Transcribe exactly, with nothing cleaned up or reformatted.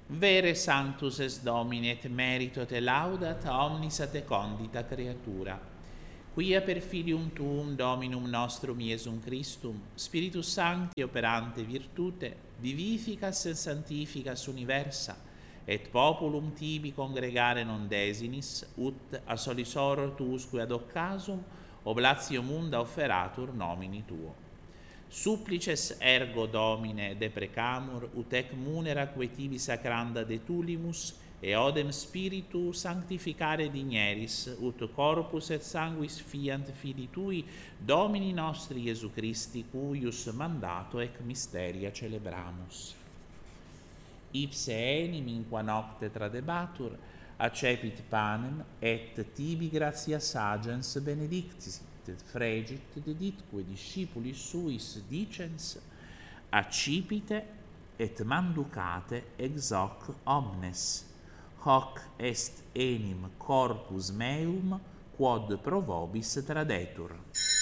Vere sanctus es Domine et merito te laudat omnis a te condita creatura. Quia per filium tuum Dominum nostrum Iesum Christum, Spiritus Sancti operante virtute, vivificas et sanctificas universa, et populum tibi congregare non desinis, ut a solisoro tuusque ad occasum oblatio munda offeratur nomini tuo. Supplices ergo Domine deprecamur, ut ec munera quae tibi sacranda de tulimus, e odem spiritu sanctificare digneris, ut corpus et sanguis fiant Filii Tui, Domini nostri Iesu Christi, cuius mandato ec mysteria celebramus. Ipse enim in qua nocte tradebatur, accepit panem, et tibi gratias agens benedictis, et fregit deditque discipulis suis dicens, accipite et manducate ex hoc omnes. Hoc est enim corpus meum quod pro vobis tradetur.